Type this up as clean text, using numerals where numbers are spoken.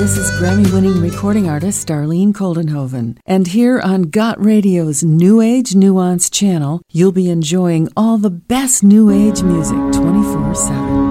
this is Grammy-winning recording artist Darlene Coldenhoven. And here on Got Radio's New Age Nuance channel, you'll be enjoying all the best New Age music 24/7.